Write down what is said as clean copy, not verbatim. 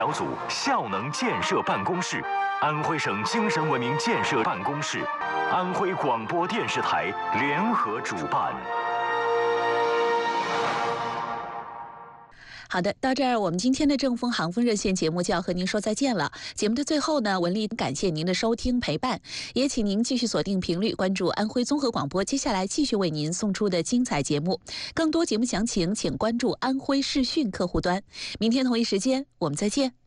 小组效能建设办公室、安徽省精神文明建设办公室、安徽广播电视台联合主办。 好的，到这儿我们今天的正风航风热线节目就要和您说再见了。节目的最后呢，文丽感谢您的收听陪伴，也请您继续锁定频率，关注安徽综合广播，接下来继续为您送出的精彩节目。更多节目详情，请关注安徽视讯客户端。明天同一时间，我们再见。